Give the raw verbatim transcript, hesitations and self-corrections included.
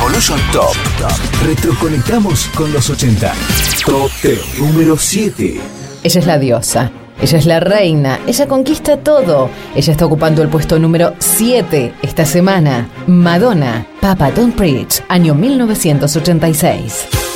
Revolution Top. Retroconectamos con los ochenta. Top número siete. Ella es la diosa. Ella es la reina. Ella conquista todo. Ella está ocupando el puesto número siete esta semana. Madonna. Papa Don't Preach. Año mil novecientos ochenta y seis.